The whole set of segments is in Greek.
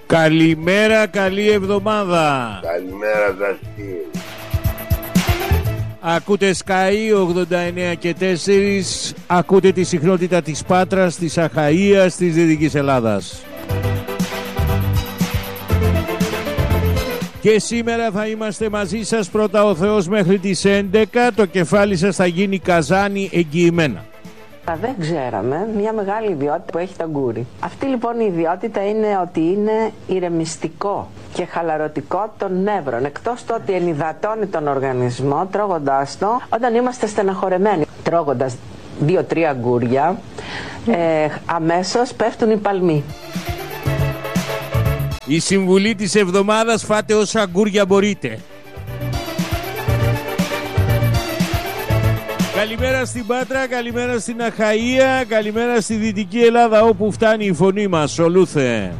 Καλημέρα, καλή εβδομάδα. Καλημέρα σας κύριε. Ακούτε Sky 89 και 4. Ακούτε τη συχνότητα της Πάτρας, της Αχαΐας, της Δυτικής Ελλάδας. Και σήμερα θα είμαστε μαζί σας, πρώτα ο Θεός, μέχρι τις 11. Το κεφάλι σας θα γίνει καζάνι εγγυημένα. Δεν ξέραμε μια μεγάλη ιδιότητα που έχει το γκούρι. Αυτή λοιπόν η ιδιότητα είναι ότι είναι ηρεμιστικό και χαλαρωτικό των νεύρων. Εκτός το ότι ενυδατώνει τον οργανισμό τρώγοντάς το όταν είμαστε στεναχωρεμένοι. Τρώγοντας 2-3 γκούρια αμέσως πέφτουν οι παλμοί. Η συμβουλή της εβδομάδας: φάτε όσα γκούρια μπορείτε. Καλημέρα στην Πάτρα, καλημέρα στην Αχαΐα, καλημέρα στη Δυτική Ελλάδα, όπου φτάνει η φωνή μας, Ολούθε.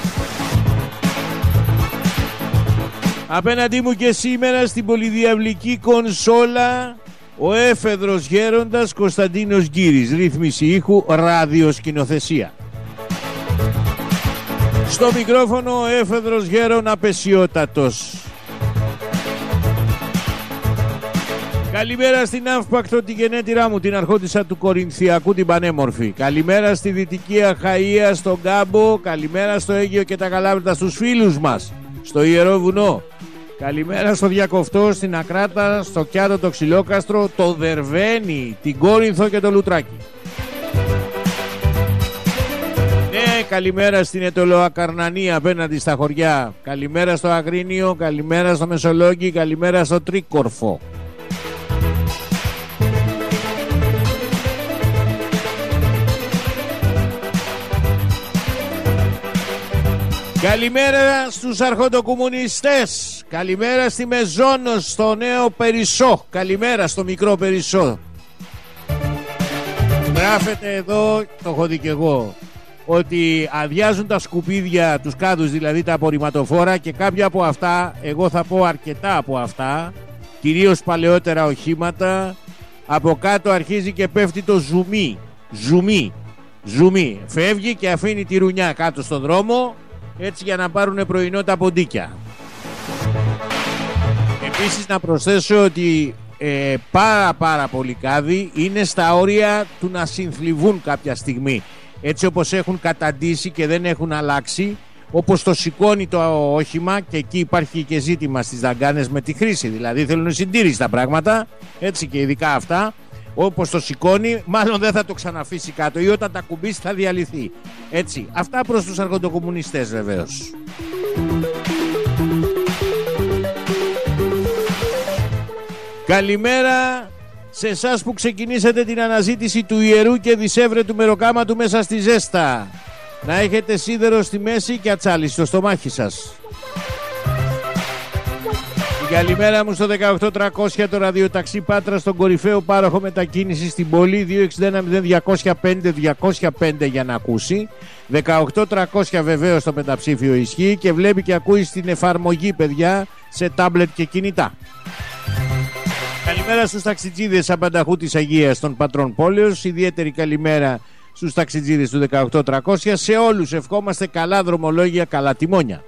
Απέναντί μου και σήμερα στην πολυδιαυλική κονσόλα, ο έφεδρος γέροντας Κωνσταντίνος Γκύρης, ρύθμιση ήχου, ραδιοσκηνοθεσία. Στο μικρόφωνο ο έφεδρος γέρον απεσιότατος. Καλημέρα στην Αύπακτο, τη γενέτειρά μου, την αρχόντισσα του Κορινθιακού, την πανέμορφη. Καλημέρα στη Δυτική Αχαΐα, στον Κάμπο. Καλημέρα στο Αίγυο και τα Καλάβρητα, στους φίλους μας στο Ιερό Βουνό. Καλημέρα στο Διακοφτό, στην Ακράτα, στο Κιάτο, το Ξυλόκαστρο, το Δερβαίνι, την Κόρινθο και το Λουτράκι. Ναι, καλημέρα στην Ετωλοακαρνανία απέναντι στα χωριά. Καλημέρα στο Αγρίνιο, καλημέρα στο Μεσολόγγι, καλημέρα στο Τρίκορφο. Καλημέρα στους αρχοντοκομμουνιστές. Καλημέρα στη Μεζόνο, στο Νέο Περισσό. Καλημέρα στο Μικρό Περισσό. Γράφεται εδώ, το έχω δει και εγώ, ότι αδειάζουν τα σκουπίδια, τους κάδους δηλαδή, τα απορριμματοφόρα, και κάποια από αυτά, εγώ θα πω αρκετά από αυτά, κυρίως παλαιότερα οχήματα, από κάτω αρχίζει και πέφτει το ζουμί. Φεύγει και αφήνει τη ρουνιά κάτω στον δρόμο, έτσι, για να πάρουν πρωινό τα ποντίκια. Επίσης να προσθέσω ότι πάρα πολλοί κάδοι είναι στα όρια του να συνθλιβούν κάποια στιγμή, έτσι όπως έχουν καταντήσει και δεν έχουν αλλάξει, όπως το σηκώνει το όχημα, και εκεί υπάρχει και ζήτημα στις δαγκάνες με τη χρήση, δηλαδή θέλουν συντήρηση τα πράγματα, έτσι, και ειδικά αυτά. Όπως το σηκώνει, μάλλον δεν θα το ξαναφύσει κάτω, ή όταν τα κουμπίσει θα διαλυθεί. Έτσι, αυτά προς τους αρχοντοκομμουνιστές βεβαίως. Καλημέρα σε εσάς που ξεκινήσατε την αναζήτηση του ιερού και δισεύρετου μεροκάματου μέσα στη ζέστα. Να έχετε σίδερο στη μέση και ατσάλι στο στομάχι σας. Καλημέρα μου στο 18300, το ραδιοταξί Πάτρα, στον κορυφαίο πάροχο μετακίνηση στην πόλη. 261-0205 για να ακούσει. 18300 βεβαίως το μεταψήφιο ισχύει και βλέπει και ακούει στην εφαρμογή, παιδιά, σε τάμπλετ και κινητά. Καλημέρα στους ταξιτζίδες απανταχού της Αγίας των Πατρών Πόλεως. Ιδιαίτερη καλημέρα στους ταξιτζίδες του 18300. Σε όλους ευχόμαστε καλά δρομολόγια, καλά τιμόνια.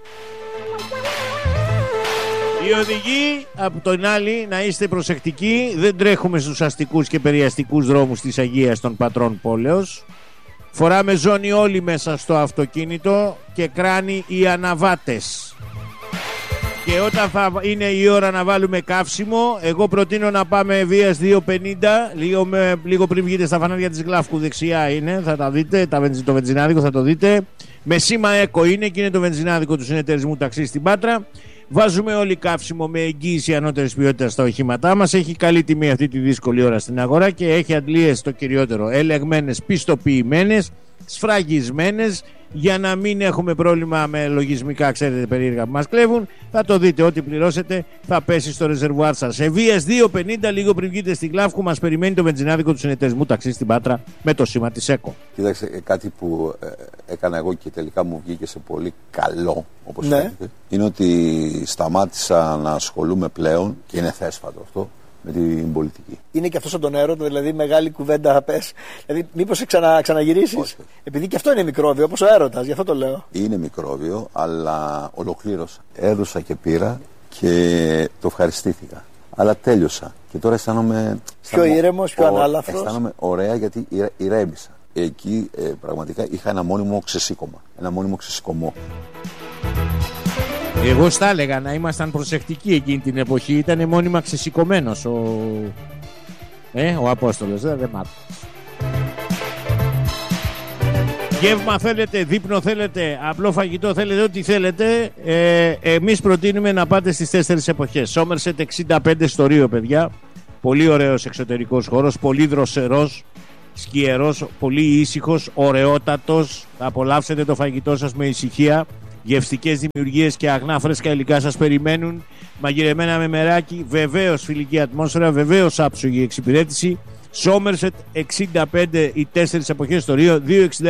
Οι οδηγοί από τον άλλη να είστε προσεκτικοί, δεν τρέχουμε στους αστικούς και περιαστικούς δρόμους της Αγίας των Πατρών Πόλεως. Φοράμε ζώνη όλοι μέσα στο αυτοκίνητο και κράνη οι αναβάτες. Και όταν θα είναι η ώρα να βάλουμε καύσιμο, εγώ προτείνω να πάμε βίας 250, λίγο πριν βγείτε στα φανάρια της Γλάφκου, δεξιά είναι, θα τα δείτε, το βενζινάδικο θα το δείτε. Με σήμα ΕΚΟ είναι, και είναι το βενζινάδικο του συνεταιρισμού ταξί στην Πάτρα. Βάζουμε όλοι καύσιμο με εγγύηση ανώτερης ποιότητας στα οχήματά μας. Έχει καλή τιμή αυτή τη δύσκολη ώρα στην αγορά και έχει αντλίες, το κυριότερο, ελεγμένες, πιστοποιημένες, σφραγισμένες, για να μην έχουμε πρόβλημα με λογισμικά, ξέρετε, περίεργα που μας κλέβουν. Θα το δείτε, ό,τι πληρώσετε θα πέσει στο ρεζερβουάρ σας. Σε βίας 250, λίγο πριν βγείτε στην Γλάφκου, μας περιμένει το βενζινάδικο του συνεταιρισμού ταξί στην Πάτρα με το σήμα της ΕΚΟ. Κοίταξε, κάτι που έκανα εγώ και τελικά μου βγήκε σε πολύ καλό, όπως φαίνεται, είναι ότι σταμάτησα να ασχολούμαι πλέον, και είναι θέσφατο αυτό, με την πολιτική. Είναι και αυτό σαν τον έρωτα, δηλαδή μεγάλη κουβέντα πες. Δηλαδή, μήπως ξαναγυρίσεις. Επειδή και αυτό είναι μικρόβιο, όπως ο έρωτας, γι' αυτό το λέω. Είναι μικρόβιο, αλλά ολοκλήρωσα. Έδωσα και πήρα και το ευχαριστήθηκα. Αλλά τέλειωσα. Και τώρα αισθάνομαι. Πιο ήρεμος, πιο ανάλαφρος. Αισθάνομαι ωραία γιατί ηρέμησα. Εκεί πραγματικά είχα ένα μόνιμο ξεσήκωμα. Ένα μόνιμο ξεσηκωμό. Εγώ στα έλεγα να ήμασταν προσεκτικοί εκείνη την εποχή. Ήταν μόνιμα ξεσηκωμένος ο Απόστολος. Δεν μ' άκουσες. Γεύμα θέλετε, δείπνο θέλετε, απλό φαγητό θέλετε, ό,τι θέλετε. Εμείς προτείνουμε να πάτε στις 4 εποχές. Σόμερσετ 65 στο Ρίο, παιδιά. Πολύ ωραίος εξωτερικός χώρος, πολύ δροσερός, σκιερός, πολύ ήσυχος, ωραιότατος. Θα απολαύσετε το φαγητό σας με ησυχία. Γευστικές δημιουργίες και αγνά φρέσκα υλικά σας περιμένουν. Μαγειρεμένα με μεράκι, βεβαίως φιλική ατμόσφαιρα, βεβαίως άψογη εξυπηρέτηση. Σόμερσετ 65 οι 4 εποχές στο Ρίο,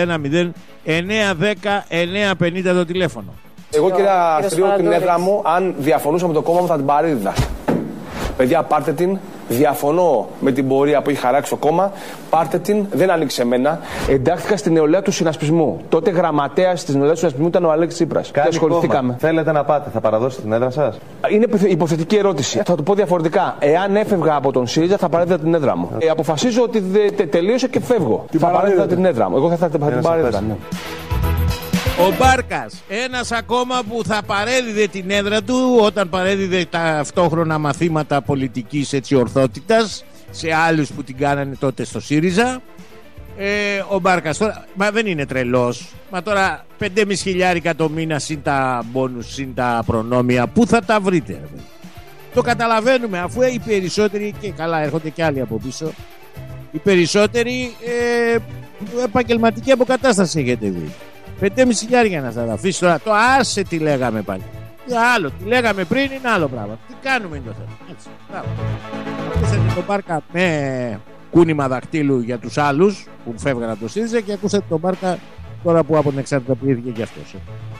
261-0910-950 το τηλέφωνο. Εγώ, κύριε Αστρίου, την έδρα μου, αν διαφωνούσα με το κόμμα μου, θα την παρέδιδα. Παιδιά, πάρτε την. Διαφωνώ με την πορεία που έχει χαράξει το κόμμα. Πάρτε την, δεν ανοίξει εμένα. Εντάχθηκα στην νεολαία του συνασπισμού. Τότε γραμματέας της νεολαίας του συνασπισμού ήταν ο Αλέξης Τσίπρας. Και ασχοληθήκαμε. Θέλετε να πάτε, θα παραδώσετε την έδρα σας? Είναι υποθετική ερώτηση. Θα το πω διαφορετικά. Εάν έφευγα από τον ΣΥΡΙΖΑ, θα παρέδιδα την έδρα μου. Αποφασίζω ότι τελείωσε και φεύγω. Θα παρέδιδα την έδρα μου. Εγώ θα την παρέδιδα. Ναι. Ο Μπάρκας, ένας ακόμα που θα παρέδιδε την έδρα του όταν παρέδιδε ταυτόχρονα μαθήματα πολιτικής ορθότητας σε άλλους που την κάνανε τότε στο ΣΥΡΙΖΑ. Ο Μπάρκας τώρα, μα δεν είναι τρελός. Μα τώρα 5.500 το μήνα συν τα μπόνους, συν τα προνόμια, πού θα τα βρείτε? Το καταλαβαίνουμε, αφού οι περισσότεροι, και καλά έρχονται και άλλοι από πίσω, οι περισσότεροι επαγγελματική αποκατάσταση έχετε δει. 5.500 να σας αφήσει τώρα. Το άσε τι λέγαμε πάλι. Άλλο, τι λέγαμε πριν είναι άλλο πράγμα. Τι κάνουμε είναι το θέμα. Έτσι, ακούσατε τον Μπάρκα με κούνημα δακτύλου για τους άλλους που φεύγαν από το ΣΥΡΙΖΑ και ακούσατε τον Μπάρκα τώρα που απονεξαρτητοποιήθηκε και αυτός.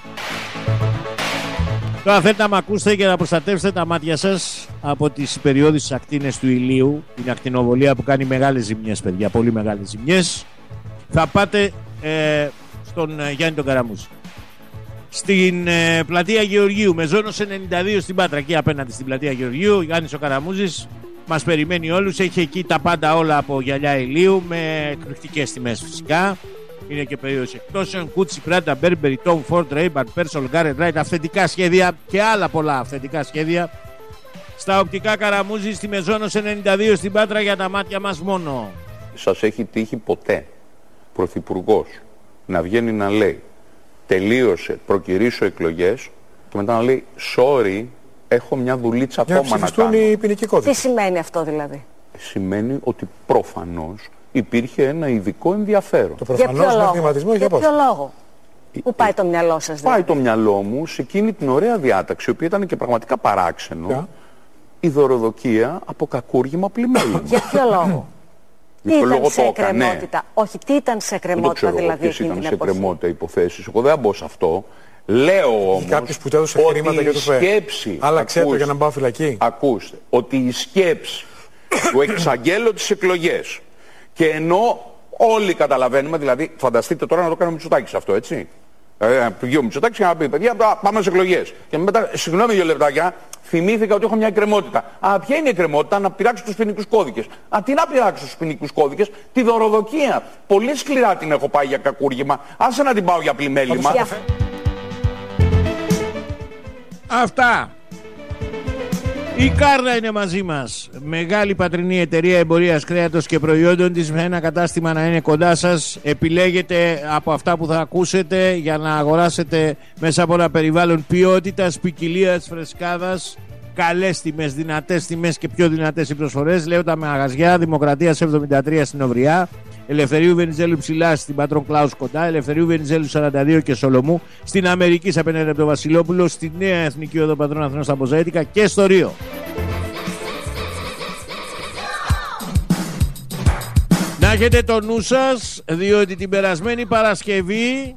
Τώρα θέλετε να με ακούσετε και να προστατεύσετε τα μάτια σας από τις περιόδους ακτίνες του ηλίου, την ακτινοβολία που κάνει μεγάλες ζημιές, παιδιά, πολύ μεγάλες ζημιές. Θα πάτε στον Γιάννη τον Καραμούζη. Στην πλατεία Γεωργίου, Μεζόνος 92 στην Πάτρα, εκεί απέναντι στην πλατεία Γεωργίου, Γιάννης ο Καραμούζης μας περιμένει όλους. Έχει εκεί τα πάντα όλα από γυαλιά ηλίου με εκπληκτικές τιμές φυσικά. Είναι και περίοδος εκπτώσεων. Κούτσι, Πράντα, Μπέρμπερι, Τόμ Φόρντ, Ρέιμπαν, Πέρσολ, Γκάρετ Ράιτ. Αυθεντικά σχέδια και άλλα πολλά αυθεντικά σχέδια. Στα οπτικά Καραμούζη στη Μεζόνος 92 στην Πάτρα, για τα μάτια μας μόνο. Σας έχει τύχει ποτέ πρωθυπουργός να βγαίνει να λέει τελείωσε, προκυρήσω εκλογές και μετά να λέει sorry, έχω μια δουλίτσα ακόμα να κάνω? Οι ποινικοί κώδικες. Τι σημαίνει αυτό δηλαδή? Σημαίνει ότι προφανώς υπήρχε ένα ειδικό ενδιαφέρον. Το προφανώς με θυματισμό για ποιο λόγο? Πού πάει το μυαλό σας δηλαδή? Πάει το μυαλό μου σε εκείνη την ωραία διάταξη, η οποία ήταν και πραγματικά παράξενο, η δωροδοκία από κακούργημα πλημέλημα. Για ποιο λόγο? Τι ήταν σε εκκρεμότητα? Όχι, τι ήταν σε εκκρεμότητα δηλαδή εκείνη την εποχή? Ήταν σε εκκρεμότητα υποθέσεις. Εγώ δεν μπω σε αυτό. Λέω όμως που του έδωσε χρήματα και του σκέψη. Άλλαξε το για να πάω φυλακή. Ακούστε, ότι η σκέψη του εξαγγέλλω τις εκλογές και ενώ όλοι καταλαβαίνουμε, δηλαδή φανταστείτε τώρα να το κάνει ο Μητσοτάκης αυτό, έτσι. Πηγεί ο Μητσοτάκης και να πει παιδιά πάμε στις εκλογές. Και μετά, συγγνώμη 2 λεπτάκια, θυμήθηκα ότι έχω μια εκκρεμότητα. Ποια είναι η εκκρεμότητα? Να πειράξω τους ποινικούς κώδικες. Τι να πειράξω τους ποινικούς κώδικες? Τη δωροδοκία. Πολύ σκληρά την έχω πάει για κακούργημα. Άσε να την πάω για πλημέλημα. Αυτά. Η Κάρνα είναι μαζί μας. Μεγάλη πατρινή εταιρεία εμπορίας κρέατος και προϊόντων της, με ένα κατάστημα να είναι κοντά σας. Επιλέγετε από αυτά που θα ακούσετε για να αγοράσετε μέσα από ένα περιβάλλον ποιότητας, ποικιλίας, φρεσκάδας. Καλές τιμές, δυνατές τιμές και πιο δυνατές οι προσφορές. Λέω τα μαγαζιά Δημοκρατίας 73 στην Ουριά, Ελευθερίου Βενιζέλου ψηλά στην Πατρών Κλάους κοντά, Ελευθερίου Βενιζέλου 42 και Σολομού, στην Αμερική απέναντι από το Βασιλόπουλο, στη Νέα Εθνική Οδό Πατρών Αθηνών στα Μποζαίτικα και στο Ρίο. Να έχετε το νου σας, διότι την περασμένη Παρασκευή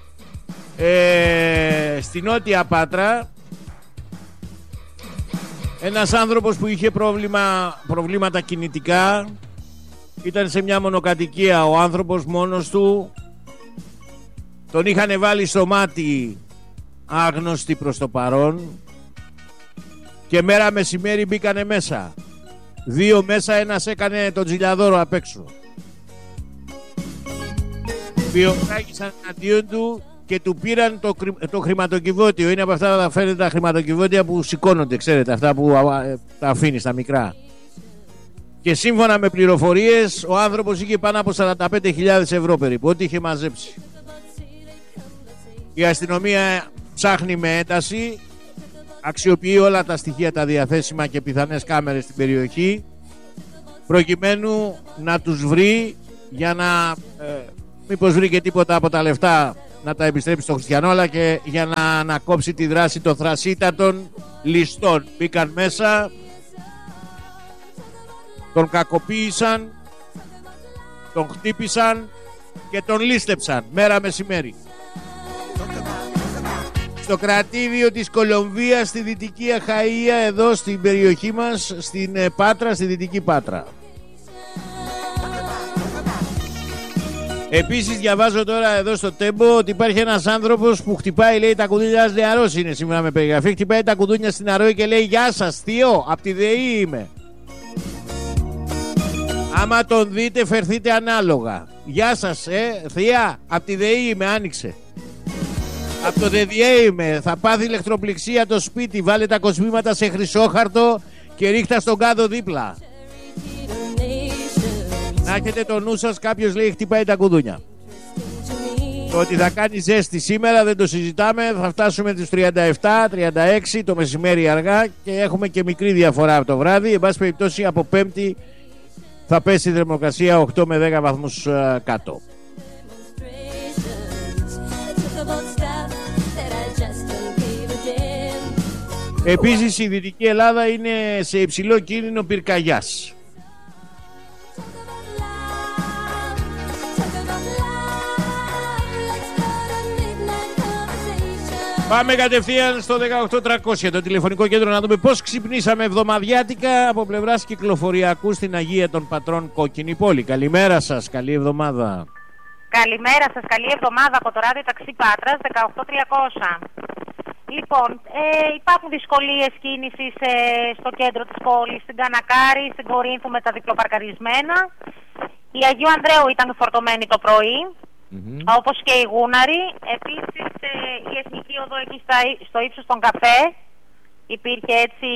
στη Νότια Πάτρα Ένας άνθρωπος που είχε προβλήματα κινητικά, ήταν σε μια μονοκατοικία ο άνθρωπος μόνος του, τον είχαν βάλει στο μάτι άγνωστοι προς το παρόν και μέρα μεσημέρι μπήκανε μέσα. 2 μέσα, ένας έκανε τον τζιλιαδόρο απ' έξω. Βιοφράγησαν αντίον του και του πήραν το χρηματοκιβώτιο. Είναι από αυτά τα φαίνεται τα χρηματοκιβώτια που σηκώνονται, ξέρετε, αυτά που τα αφήνει τα μικρά. Και σύμφωνα με πληροφορίες ο άνθρωπος είχε πάνω από 45.000 ευρώ περίπου, ό,τι είχε μαζέψει. Η αστυνομία ψάχνει με ένταση, αξιοποιεί όλα τα στοιχεία τα διαθέσιμα και πιθανές κάμερες στην περιοχή, προκειμένου να τους βρει για να μήπως βρει και τίποτα από τα λεφτά να τα επιστρέψει στο χριστιανό, αλλά και για να ανακόψει τη δράση των θρασίτατων ληστών. Μπήκαν μέσα, τον κακοποίησαν, τον χτύπησαν και τον λίστεψαν μέρα μεσημέρι. Στο κρατήδιο της Κολομβίας, στη Δυτική Αχαΐα, εδώ στην περιοχή μας, στην Πάτρα, στη Δυτική Πάτρα. Επίσης διαβάζω τώρα εδώ στο Τέμπο ότι υπάρχει ένας άνθρωπος που χτυπάει, λέει, τα κουδούνια, νεαρός είναι σήμερα με περιγραφή, χτυπάει τα κουδούνια στην Αρρώη και λέει «Γεια σας θείο, απ' τη ΔΕΗ είμαι». Άμα τον δείτε φερθείτε ανάλογα. «Γεια σας θεία, απ' τη ΔΕΗ είμαι, άνοιξε». «Από το ΔΕΔΙΕ είμαι, θα πάθει ηλεκτροπληξία το σπίτι, βάλε τα κοσμήματα σε χρυσόχαρτο και ρίχτα στον κάδο δίπλα». Να έχετε το νου σας, κάποιος λέει χτυπάει τα κουδούνια. Το ότι θα κάνει ζέστη σήμερα δεν το συζητάμε, θα φτάσουμε τους 37-36 το μεσημέρι αργά και έχουμε και μικρή διαφορά από το βράδυ. Εν πάση περιπτώσει από Πέμπτη θα πέσει η θερμοκρασία 8 με 10 βαθμούς κάτω. Επίσης η Δυτική Ελλάδα είναι σε υψηλό κίνδυνο πυρκαγιάς. Πάμε κατευθείαν στο 18300, το τηλεφωνικό κέντρο, να δούμε πώς ξυπνήσαμε εβδομαδιάτικα από πλευράς κυκλοφοριακού στην Αγία των Πατρών Κόκκινη Πόλη. Καλημέρα σας, καλή εβδομάδα. Καλημέρα σας, καλή εβδομάδα από το ράδιο Ταξί Πάτρας 18300. Λοιπόν, υπάρχουν δυσκολίες κίνησης στο κέντρο της πόλης, στην Κανακάρη, στην Κορίνθου με τα διπλοπαρκαρισμένα. Η Αγίου Ανδρέου ήταν φορτωμένη το πρωί. Όπως και η Γούναρη. Επίσης η Εθνική Οδό εκεί στο ύψος των Καφέ υπήρχε έτσι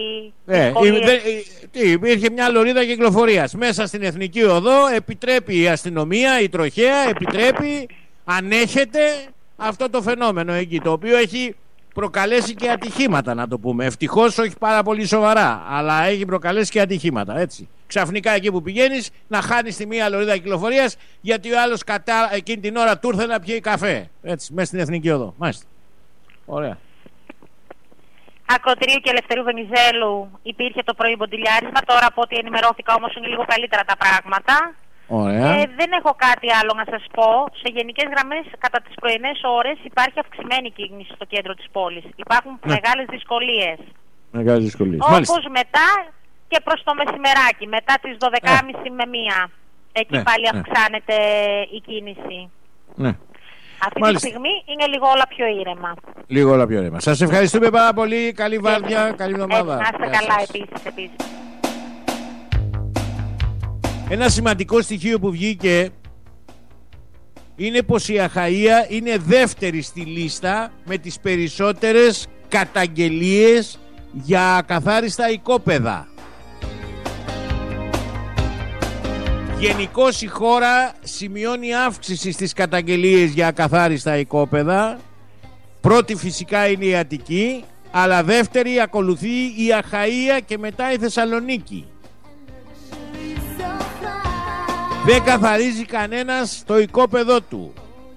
υπήρχε μια λωρίδα κυκλοφορίας μέσα στην Εθνική Οδό. Επιτρέπει η αστυνομία, η τροχέα επιτρέπει, ανέχεται αυτό το φαινόμενο εκεί, το οποίο έχει προκαλέσει και ατυχήματα, να το πούμε. Ευτυχώς όχι πάρα πολύ σοβαρά, αλλά έχει προκαλέσει και ατυχήματα, έτσι. Ξαφνικά εκεί που πηγαίνεις να χάνεις τη μία λωρίδα κυκλοφορίας γιατί ο άλλος εκείνη την ώρα του ήρθε να πιει καφέ, έτσι, μέσα στην Εθνική Οδό. Μάλιστα. Ωραία. Ακροτηρίου και Ελευθερίου Βενιζέλου υπήρχε το πρωί μποντιλιάρισμα. Τώρα από ό,τι ενημερώθηκα όμως είναι λίγο καλύτερα τα πράγματα. Ωραία. Δεν έχω κάτι άλλο να σας πω. Σε γενικές γραμμές, κατά τις πρωινές ώρες υπάρχει αυξημένη κίνηση στο κέντρο της πόλης. Υπάρχουν μεγάλες δυσκολίες. Μεγάλες δυσκολίες. Όπως μετά και προς το μεσημεράκι, μετά τις 12.30 με 1. Εκεί πάλι αυξάνεται η κίνηση. Ναι. Αυτή τη στιγμή είναι λίγο όλα πιο ήρεμα. Λίγο όλα πιο ήρεμα. Σας ευχαριστούμε πάρα πολύ. Καλή βάρδια, καλή εβδομάδα. Να είστε καλά επίσης. Ένα σημαντικό στοιχείο που βγήκε είναι πως η Αχαΐα είναι δεύτερη στη λίστα με τις περισσότερες καταγγελίες για ακαθάριστα οικόπεδα. Γενικώς η χώρα σημειώνει αύξηση στις καταγγελίες για ακαθάριστα οικόπεδα. Πρώτη φυσικά είναι η Αττική, αλλά δεύτερη ακολουθεί η Αχαΐα και μετά η Θεσσαλονίκη. Δεν καθαρίζει κανένας το οικόπεδό του.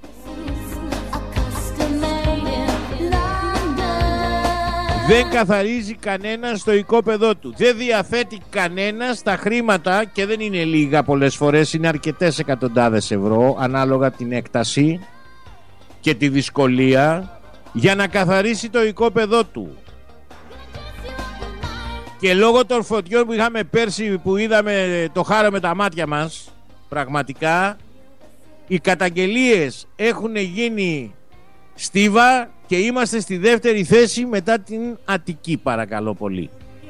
Δεν καθαρίζει κανένας το οικόπεδό του. Δεν διαθέτει κανένας τα χρήματα, και δεν είναι λίγα πολλές φορές, είναι αρκετές εκατοντάδες ευρώ ανάλογα την έκταση και τη δυσκολία, για να καθαρίσει το οικόπεδό του. Και λόγω των φωτιών που είχαμε πέρσι, που είδαμε το χάρο με τα μάτια μας, πραγματικά οι καταγγελίες έχουν γίνει στίβα και είμαστε στη δεύτερη θέση μετά την Αττική, παρακαλώ πολύ.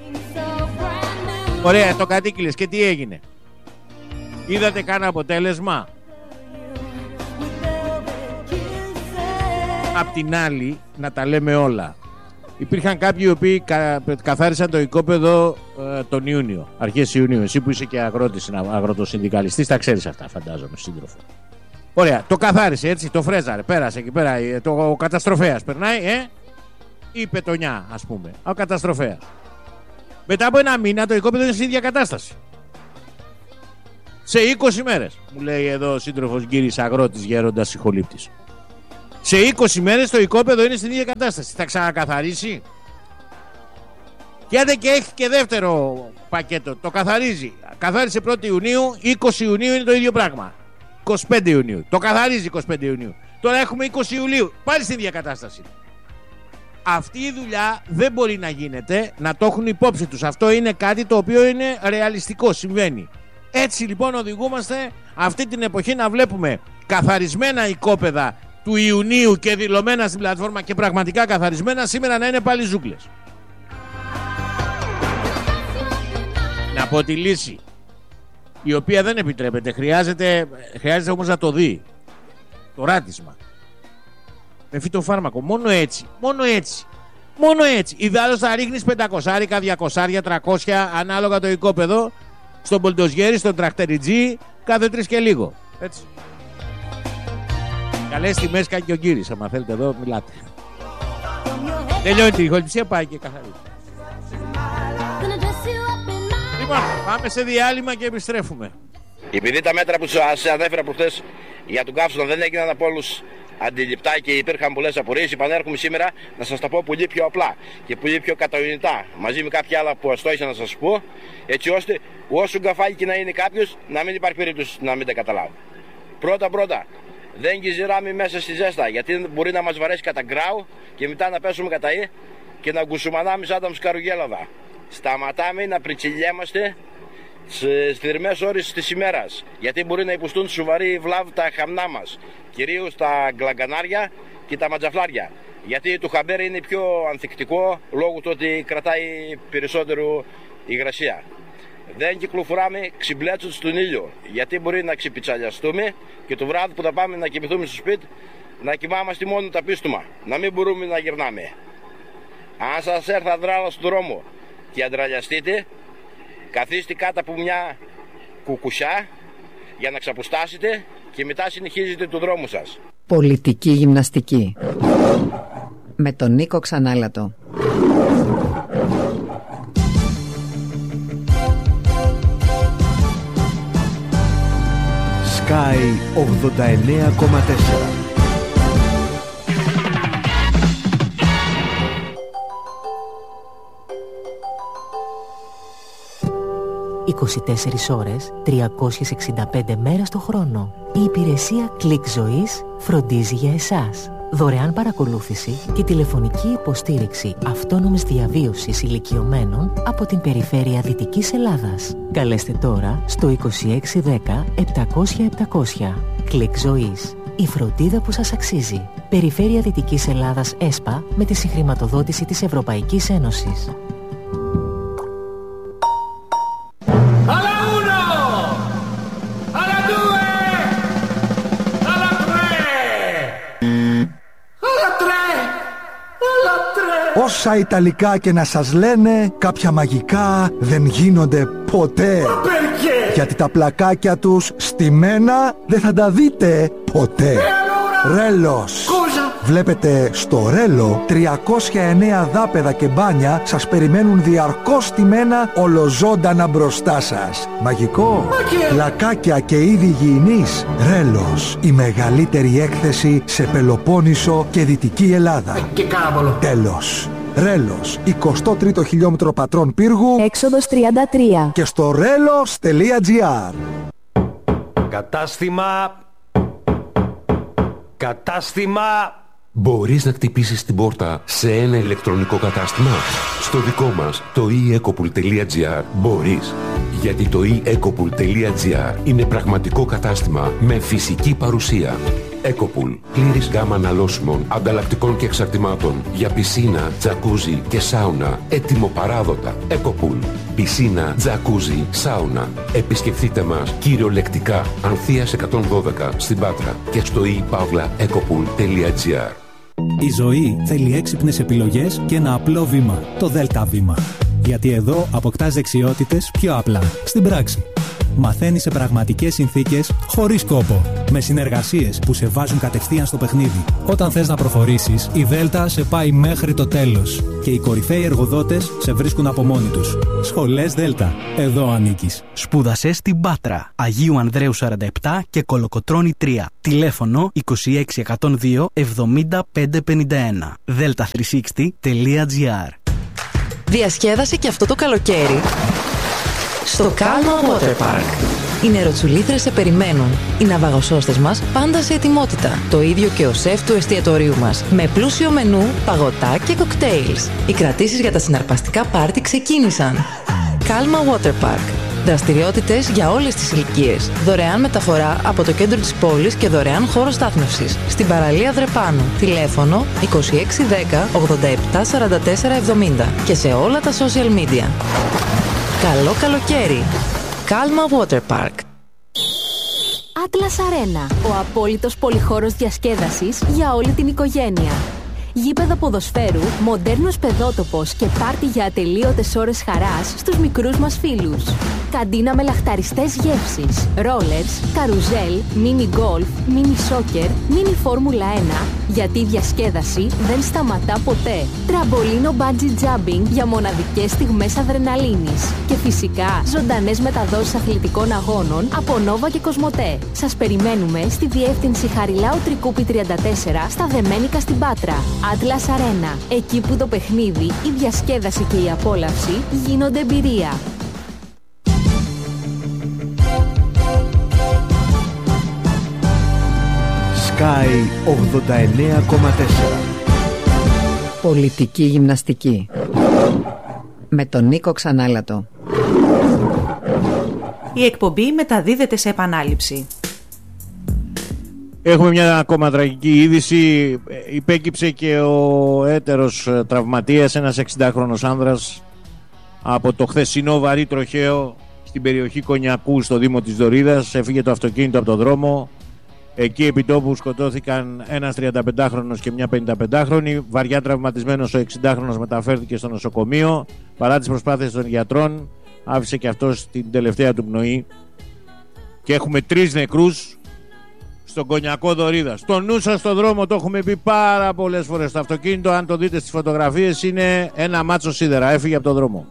Ωραία, το κατοίκηλες. Και τι έγινε? Είδατε κανένα αποτέλεσμα? Απ' την άλλη, να τα λέμε όλα, υπήρχαν κάποιοι οι οποίοι καθάρισαν το οικόπεδο τον Ιούνιο, αρχές Ιουνίου. Εσύ που είσαι και αγροτοσυνδικαλιστής, τα ξέρεις αυτά, φαντάζομαι, σύντροφο. Ωραία, το καθάρισε έτσι, το φρέζαρε, πέρασε εκεί πέρα, ο καταστροφέας περνάει, η πετονιά, ας πούμε, ο καταστροφέας. Μετά από ένα μήνα το οικόπεδο είναι στην ίδια κατάσταση. Σε 20 μέρες, μου λέει εδώ ο σύντροφος Γκύρης, αγρότης, γέροντας, συγχολήπτης. Σε 20 μέρες το οικόπεδο είναι στην ίδια κατάσταση. Θα ξανακαθαρίσει? Και άντε και έχει και δεύτερο πακέτο. Το καθαρίζει. Καθάρισε 1η Ιουνίου, 20 Ιουνίου είναι το ίδιο πράγμα. 25 Ιουνίου. Το καθαρίζει 25 Ιουνίου. Τώρα έχουμε 20 Ιουλίου. Πάλι στην ίδια κατάσταση. Αυτή η δουλειά δεν μπορεί να γίνεται, να το έχουν υπόψη τους. Αυτό είναι κάτι το οποίο είναι ρεαλιστικό. Συμβαίνει. Έτσι λοιπόν οδηγούμαστε αυτή την εποχή να βλέπουμε καθαρισμένα οικόπεδα του Ιουνίου και δηλωμένα στην πλατφόρμα και πραγματικά καθαρισμένα, σήμερα να είναι πάλι ζούγκλες. Να πω τη λύση, η οποία δεν επιτρέπεται, χρειάζεται όμως να το δει. Το ράτισμα με φυτοφάρμακο, μόνο έτσι. Ιδάλλως θα ρίχνεις 500, 200, 300 ανάλογα το οικόπεδο στον Πολτοζιέρι, στον Τραχτεριτζή, κάθε 3 και λίγο. Έτσι. Καλές τιμές κάνει και ο Γκύρης, άμα θέλετε εδώ μιλάτε. Τελειώνει την ηχοληψία, πάει και καθαρίζει. Λοιπόν, πάμε σε διάλειμμα και επιστρέφουμε. Επειδή τα μέτρα που σας ανέφερα προχθές για τον καύσωνα δεν έγιναν από όλους αντιληπτά και υπήρχαν πολλές απορίες, επανέρχομαι σήμερα να σας τα πω πολύ πιο απλά και πολύ πιο κατανοητά, μαζί με κάποια άλλα που αστόησα να σας πω, έτσι ώστε όσο γκαφάλι και να είναι κάποιος, να μην υπάρχει περίπτωση να μην τα καταλάβει. Πρώτα, δεν γυζεράμε μέσα στη ζέστα, γιατί μπορεί να μας βαρέσει κατά γκράου και μετά να πέσουμε κατά και να γκουσουμανάμε σαν τα μσκαρουγέλαδα. Σταματάμε να πριτσιλιέμαστε στις θερμές ώρες της ημέρας, γιατί μπορεί να υποστούν σοβαρή βλάβη τα χαμνά μας, κυρίως τα γκλαγκανάρια και τα ματζαφλάρια, γιατί το χαμπέρι είναι πιο ανθεκτικό λόγω του ότι κρατάει περισσότερο υγρασία. Δεν κυκλοφοράμε ξυμπλέτσους στον ήλιο, γιατί μπορεί να ξυπιτσαλιαστούμε και το βράδυ που θα πάμε να κοιμηθούμε στο σπίτι να κοιμάμαστε μόνο τα πίστομα, να μην μπορούμε να γυρνάμε. Αν σας έρθει αδράλα στον δρόμο και αντραλιαστείτε, καθίστε κάτω από μια κουκουσιά για να ξαποστάσετε και μετά συνεχίζετε το δρόμο σας. Πολιτική γυμναστική με τον Νίκο Ξανάλατο. Sky 89,4. «24 ώρες, 365 μέρες το χρόνο. Η υπηρεσία Κλικ Ζωής φροντίζει για εσάς. Δωρεάν παρακολούθηση και τηλεφωνική υποστήριξη αυτόνομης διαβίωσης ηλικιωμένων από την περιφέρεια Δυτικής Ελλάδας. Καλέστε τώρα στο 2610 700 700. Κλικ Ζωής. Η φροντίδα που σας αξίζει. Περιφέρεια Δυτικής Ελλάδας ΕΣΠΑ με τη συγχρηματοδότηση της Ευρωπαϊκής Ένωσης. Όσα Ιταλικά και να σας λένε, κάποια μαγικά δεν γίνονται ποτέ. Γιατί τα πλακάκια τους στημένα δεν θα τα δείτε ποτέ. Ρέλος. Βλέπετε στο Ρέλο 309 δάπεδα και μπάνια σας περιμένουν διαρκώς στημένα ολοζώντανα μπροστά σας. Μαγικό. Πλακάκια και είδη υγιεινής. Ρέλος. Η μεγαλύτερη έκθεση σε Πελοπόννησο και Δυτική Ελλάδα. Τέλος. Ρέλος, 23ο χιλιόμετρο Πατρών Πύργου, έξοδος 33 και στο relos.gr. Κατάστημα Μπορείς να χτυπήσεις την πόρτα σε ένα ηλεκτρονικό κατάστημα? Στο δικό μας, το eEcopool.gr, μπορείς. Γιατί το eEcopool.gr είναι πραγματικό κατάστημα με φυσική παρουσία. Ecopool. Πλήρης γάμα αναλώσιμων, ανταλλακτικών και εξαρτημάτων για πισίνα, τζακούζι και σάουνα. Έτοιμο παράδοτα. Ecopool. Πισίνα, τζακούζι, σάουνα. Επισκεφτείτε μας κυριολεκτικά. Ανθείας 112 στην Πάτρα και στο ePavlaEcopool.gr. Η ζωή θέλει έξυπνες επιλογές και ένα απλό βήμα. Το ΔΕΛΤΑ βήμα. Γιατί εδώ αποκτάς δεξιότητες πιο απλά. Στην πράξη. Μαθαίνεις σε πραγματικές συνθήκες, χωρίς κόπο. Με συνεργασίες που σε βάζουν κατευθείαν στο παιχνίδι. Όταν θες να προχωρήσεις, η ΔΕΛΤΑ σε πάει μέχρι το τέλος. Και οι κορυφαίοι εργοδότες σε βρίσκουν από μόνοι τους. Σχολές ΔΕΛΤΑ. Εδώ ανήκεις. Σπούδασε στην Πάτρα. Αγίου Ανδρέου 47 και Κολοκοτρώνη 3. Τηλέφωνο 26102 70551. delta360.gr. Διασκέδασε και αυτό το καλοκαίρι στο Calma Water Park. Οι νεροτσουλήθρες σε περιμένουν. Οι ναυαγοσώστες μας πάντα σε ετοιμότητα. Το ίδιο και ο σεφ του εστιατορίου μας. Με πλούσιο μενού, παγωτά και κοκτέιλς. Οι κρατήσεις για τα συναρπαστικά πάρτι ξεκίνησαν. Calma Water Park. Δραστηριότητες για όλες τις ηλικίες. Δωρεάν μεταφορά από το κέντρο της πόλης και δωρεάν χώρο στάθμευσης. Στην παραλία Δρεπάνου. Τηλέφωνο 2610 87 44 70 και σε όλα τα social media. Καλό καλοκαίρι. Calma Water Park. Atlas Arena. Ο απόλυτος πολυχώρος διασκέδασης για όλη την οικογένεια. Γήπεδο ποδοσφαίρου, μοντέρνος παιδότοπος και πάρτι για ατελείωτες ώρες χαράς στους μικρούς μας φίλους. Καντίνα με λαχταριστές γεύσεις, ρόλερς, καρουζέλ, μίνι γκολφ, μίνι σόκερ, μίνι φόρμουλα 1, γιατί η διασκέδαση δεν σταματά ποτέ. Τραμπολίνο μπάντζι τζάμπινγκ για μοναδικές στιγμές αδρεναλίνης. Και φυσικά ζωντανές μεταδόσεις αθλητικών αγώνων από Νόβα και Κοσμοτέ. Σας περιμένουμε στη διεύθυνση Χαριλάου Τρικούπη 34 στα Δεμένικα στην Πάτρα. Atlas Arena. Εκεί που το παιχνίδι, η διασκέδαση και η απόλαυση γίνονται εμπειρία. Sky 89,4. Πολιτική γυμναστική με τον Νίκο Ξανάλατο. Η εκπομπή μεταδίδεται σε επανάληψη. Έχουμε μια ακόμα τραγική είδηση. Υπέκυψε και ο έτερος τραυματίας, ένας 60χρονος άνδρας, από το χθεσινό βαρύ τροχαίο στην περιοχή Κονιακού στο Δήμο της Δωρίδας. Έφυγε το αυτοκίνητο από το δρόμο. Εκεί επί τόπου σκοτώθηκαν ένας 35χρονος και μια 55χρονη. Βαριά τραυματισμένος ο 60χρονος μεταφέρθηκε στο νοσοκομείο. Παρά τις προσπάθειες των γιατρών, άφησε και αυτός την τελευταία του πνοή. Και έχουμε 3 νεκρούς στον Κονιακό Δωρίδα. Στο νου σας στο δρόμο, το έχουμε πει πάρα πολλές φορές. Το αυτοκίνητο, αν το δείτε στις φωτογραφίες, είναι ένα μάτσο σίδερα. Έφυγε από το δρόμο.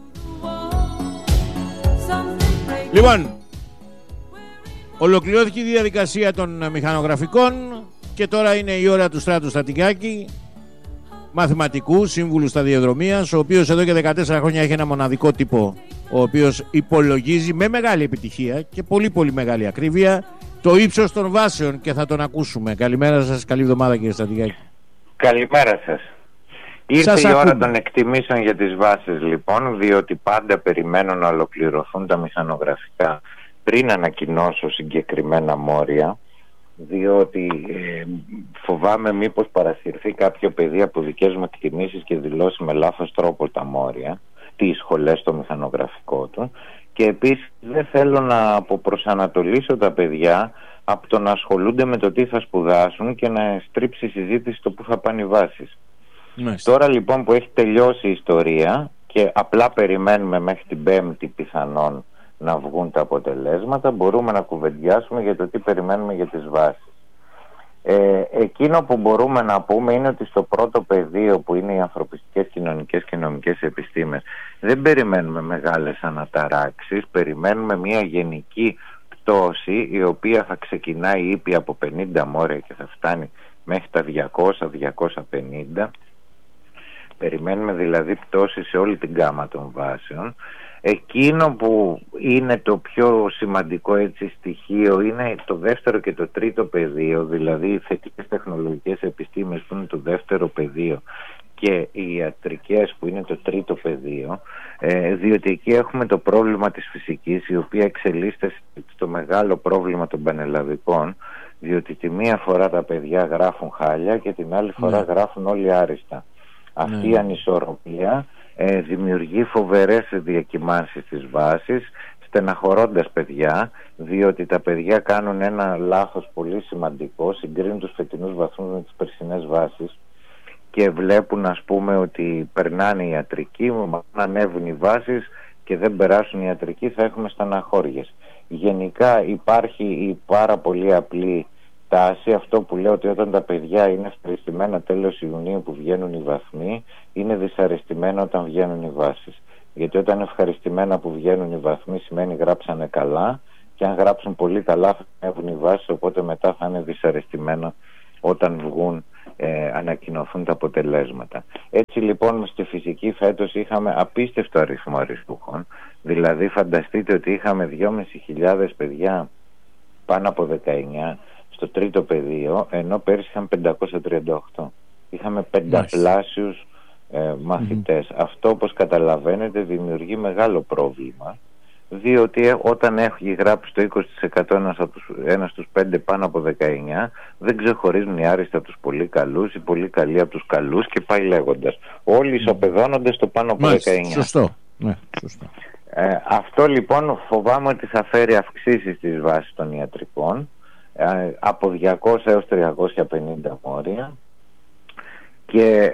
Λοιπόν, ολοκληρώθηκε η διαδικασία των μηχανογραφικών και τώρα είναι η ώρα του Στράτου Στατικάκη, μαθηματικού, σύμβουλου σταδιοδρομίας, ο οποίος εδώ και 14 χρόνια έχει ένα μοναδικό τύπο, ο οποίος υπολογίζει με μεγάλη επιτυχία και πολύ πολύ μεγάλη ακρίβεια το ύψος των βάσεων, και θα τον ακούσουμε. Καλημέρα σας, καλή εβδομάδα κύριε Στατικάκη. Καλημέρα σας. Ήρθε η ώρα των εκτιμήσεων για τις βάσεις λοιπόν, διότι πάντα περιμένω να ολοκληρωθούν τα μηχανογραφικά πριν ανακοινώσω συγκεκριμένα μόρια, διότι φοβάμαι μήπως παρασυρθεί κάποιο παιδί από δικές μου εκτιμήσεις και δηλώσει με λάθος τρόπο τα μόρια, τις σχολές στο μηχανογραφικό του, και επίσης δεν θέλω να αποπροσανατολίσω τα παιδιά από το να ασχολούνται με το τι θα σπουδάσουν και να στρίψει η συζήτηση το που θα πάνε οι βάσεις. Τώρα λοιπόν που έχει τελειώσει η ιστορία και απλά περιμένουμε μέχρι την Πέμπτη πιθανόν να βγουν τα αποτελέσματα, μπορούμε να κουβεντιάσουμε για το τι περιμένουμε για τις βάσεις. Εκείνο που μπορούμε να πούμε είναι ότι στο πρώτο πεδίο, που είναι οι ανθρωπιστικές, κοινωνικές και νομικές επιστήμες, δεν περιμένουμε μεγάλες αναταράξεις, περιμένουμε μια γενική πτώση η οποία θα ξεκινάει ήπια από 50 μόρια και θα φτάνει μέχρι τα 200-250. Περιμένουμε δηλαδή πτώση σε όλη την γκάμα των βάσεων. Εκείνο που είναι το πιο σημαντικό έτσι στοιχείο είναι το δεύτερο και το τρίτο πεδίο, δηλαδή οι θετικές τεχνολογικές επιστήμες που είναι το δεύτερο πεδίο και οι ιατρικές που είναι το τρίτο πεδίο, διότι εκεί έχουμε το πρόβλημα της φυσικής, η οποία εξελίσσεται στο μεγάλο πρόβλημα των πανελλαδικών, διότι τη μία φορά τα παιδιά γράφουν χάλια και την άλλη φορά γράφουν όλοι άριστα. Αυτή η ανισορροπία δημιουργεί φοβερές διακυμάνσεις της βάσης, στεναχωρώντας παιδιά, διότι τα παιδιά κάνουν ένα λάθος πολύ σημαντικό, συγκρίνουν τους φετινούς βαθμούς με τις περσινές βάσεις και βλέπουν, ας πούμε, ότι περνάνε οι ιατρικοί, αν ανέβουν οι βάσεις και δεν περάσουν οι ιατρικοί θα έχουμε στεναχώριες. Γενικά υπάρχει η πάρα πολύ απλή τάση, αυτό που λέω ότι όταν τα παιδιά είναι ευχαριστημένα τέλος Ιουνίου που βγαίνουν οι βαθμοί, είναι δυσαρεστημένα όταν βγαίνουν οι βάσεις. Γιατί όταν είναι ευχαριστημένα που βγαίνουν οι βαθμοί σημαίνει γράψανε καλά, και αν γράψουν πολύ καλά θα ανέβουν οι βάσεις, οπότε μετά θα είναι δυσαρεστημένα όταν βγουν, ανακοινωθούν τα αποτελέσματα. Έτσι λοιπόν στη φυσική φέτος είχαμε απίστευτο αριθμό αριστούχων, δηλαδή φανταστείτε ότι είχαμε 2.500 παιδιά πάνω από 19 στο τρίτο πεδίο, ενώ πέρυσι είχαμε 538. Είχαμε πενταπλάσιους μαθητές. Αυτό, όπως καταλαβαίνετε, δημιουργεί μεγάλο πρόβλημα, διότι όταν έχει γράψει το 20% ένας στους 5 πάνω από 19, δεν ξεχωρίζουν οι άριστοι από τους πολύ καλούς, οι πολύ καλοί από τους καλούς και πάει λέγοντας. Όλοι ισοπεδώνονται στο πάνω από 19. Σωστό. Ναι, σωστό. Αυτό λοιπόν φοβάμαι ότι θα φέρει αυξήσεις στις βάσεις των ιατρικών, από 200 έως 350 μόρια, και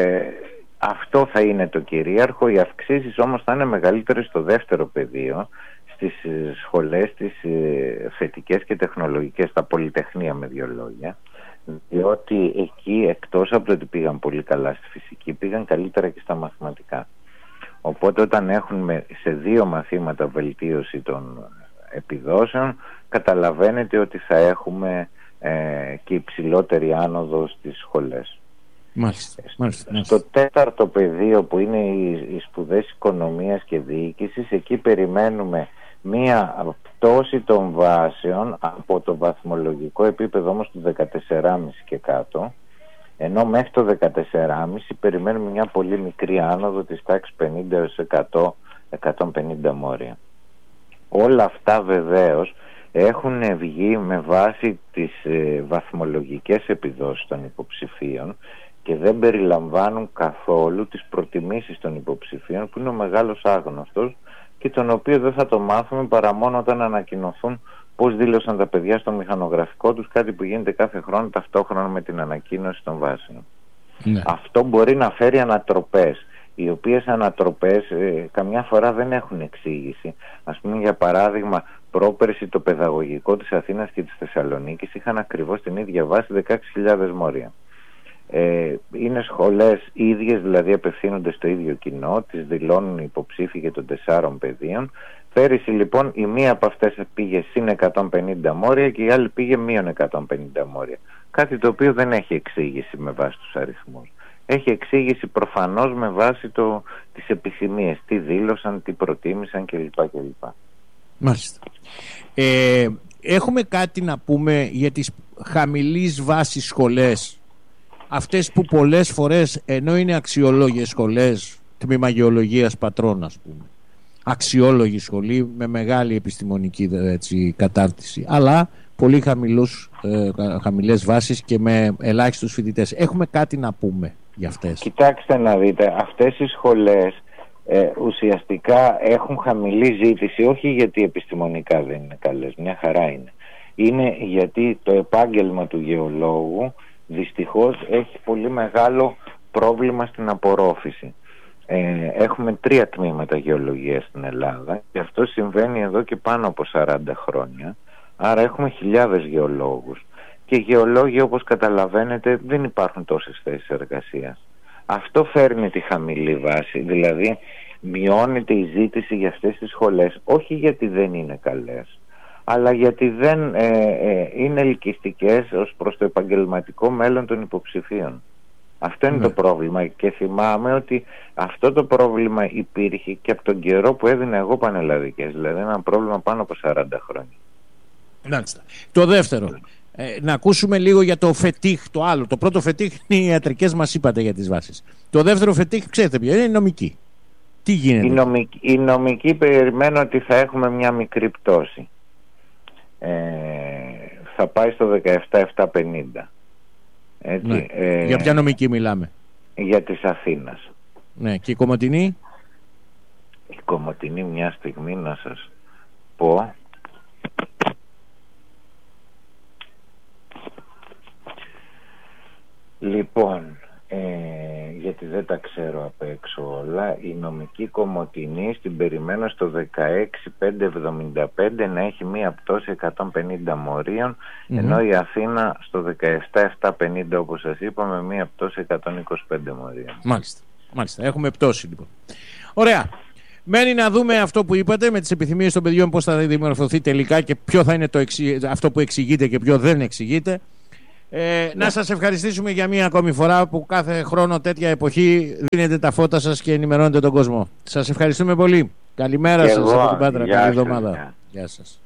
αυτό θα είναι το κυρίαρχο. Οι αυξήσεις όμως θα είναι μεγαλύτερες στο δεύτερο πεδίο, στις σχολές, τις θετικές και τεχνολογικές, στα πολυτεχνία με δύο λόγια, διότι εκεί εκτός από το ότι πήγαν πολύ καλά στη φυσική, πήγαν καλύτερα και στα μαθηματικά. Οπότε όταν έχουν σε 2 μαθήματα βελτίωση των επιδόσεων, καταλαβαίνετε ότι θα έχουμε και υψηλότερη άνοδο στις σχολές. Μάλιστα. Στο τέταρτο πεδίο που είναι οι σπουδές οικονομίας και διοίκησης, εκεί περιμένουμε μία πτώση των βάσεων από το βαθμολογικό επίπεδο όμως του 14,5 και κάτω, ενώ μέχρι το 14,5 περιμένουμε μια πολύ μικρή άνοδο της τάξης 50 έως 100-150 μόρια. Όλα αυτά βεβαίως έχουν βγει με βάση τις βαθμολογικές επιδόσεις των υποψηφίων και δεν περιλαμβάνουν καθόλου τις προτιμήσεις των υποψηφίων, που είναι ο μεγάλος άγνωστος και τον οποίο δεν θα το μάθουμε παρά μόνο όταν ανακοινωθούν πώς δήλωσαν τα παιδιά στο μηχανογραφικό τους, κάτι που γίνεται κάθε χρόνο ταυτόχρονα με την ανακοίνωση των βάσεων. Ναι. Αυτό μπορεί να φέρει ανατροπές, οι οποίες ανατροπές καμιά φορά δεν έχουν εξήγηση. Ας πούμε, για παράδειγμα, πρόπερση το παιδαγωγικό της Αθήνας και της Θεσσαλονίκης είχαν ακριβώς την ίδια βάση, 16.000 μόρια. Είναι σχολές ίδιες, δηλαδή απευθύνονται στο ίδιο κοινό, τις δηλώνουν οι υποψήφοι και των 4 πεδίων. Πέρυσι λοιπόν η μία από αυτές πήγε συν 150 μόρια και η άλλη πήγε μείον 150 μόρια. Κάτι το οποίο δεν έχει εξήγηση με βάση τους αριθμούς. Έχει εξήγηση προφανώς με βάση τις επιθυμίες, τι δήλωσαν, τι προτίμησαν κλπ. Μάλιστα. Έχουμε κάτι να πούμε για τις χαμηλής βάσης σχολές, αυτές που πολλές φορές, ενώ είναι αξιολόγες σχολές, τμήμα γεωλογίας Πατρών ας πούμε, αξιόλογη σχολή με μεγάλη επιστημονική κατάρτιση, αλλά πολύ χαμηλές βάσεις και με ελάχιστους φοιτητές. Έχουμε κάτι να πούμε για αυτές? Κοιτάξτε να δείτε, αυτές οι σχολές ουσιαστικά έχουν χαμηλή ζήτηση, όχι γιατί επιστημονικά δεν είναι καλές, μια χαρά είναι. Είναι γιατί το επάγγελμα του γεωλόγου δυστυχώς έχει πολύ μεγάλο πρόβλημα στην απορρόφηση. Έχουμε 3 τμήματα γεωλογίας στην Ελλάδα και αυτό συμβαίνει εδώ και πάνω από 40 χρόνια. Άρα έχουμε χιλιάδες γεωλόγους και γεωλόγοι, όπως καταλαβαίνετε, δεν υπάρχουν τόσες θέσεις εργασίας. Αυτό φέρνει τη χαμηλή βάση, δηλαδή μειώνεται η ζήτηση για αυτές τις σχολές, όχι γιατί δεν είναι καλές, αλλά γιατί δεν είναι ελκυστικές ως προς το επαγγελματικό μέλλον των υποψηφίων. Αυτό είναι το πρόβλημα, και θυμάμαι ότι αυτό το πρόβλημα υπήρχε και από τον καιρό που έδινα εγώ πανελλαδικές, δηλαδή ένα πρόβλημα πάνω από 40 χρόνια. Μάλιστα. Το δεύτερο, να ακούσουμε λίγο για το φετίχ, το άλλο. Το πρώτο φετίχ είναι οι ιατρικές, μας είπατε για τις βάσεις. Το δεύτερο φετίχ, ξέρετε ποιο είναι, η νομική. Τι γίνεται? Η νομική περιμένω ότι θα έχουμε μια μικρή πτώση. Θα πάει στο 17.750. Έτσι, ναι. Για ποια νομική μιλάμε? Για της Αθήνας. Ναι, και η Κομοτηνή? Η Κομοτηνή, μια στιγμή να σας πω. Λοιπόν, γιατί δεν τα ξέρω απ' έξω όλα, η νομική Κομοτηνή στην περιμένω στο 16.575 να έχει μία πτώση 150 μορίων, ενώ η Αθήνα στο 17.750 όπως σας είπα με μία πτώση 125 μορίων. Μάλιστα, έχουμε πτώση λοιπόν. Ωραία. Μένει να δούμε αυτό που είπατε με τις επιθυμίες των παιδιών, πώς θα δημορφωθεί τελικά και ποιο θα είναι αυτό που εξηγείται και ποιο δεν εξηγείται. Να σας ευχαριστήσουμε για μία ακόμη φορά που κάθε χρόνο τέτοια εποχή δίνετε τα φώτα σας και ενημερώνετε τον κόσμο. Σας ευχαριστούμε πολύ. Καλημέρα σας από την Πάτρα. Καλή εβδομάδα. Γεια σας.